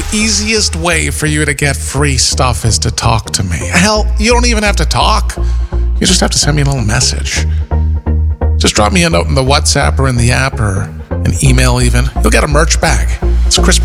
easiest way for you to get free stuff is to talk to me. Hell, you don't even have to talk. You just have to send me a little message. Just drop me a note in the WhatsApp or in the app or an email even. You'll get a merch bag. It's Chris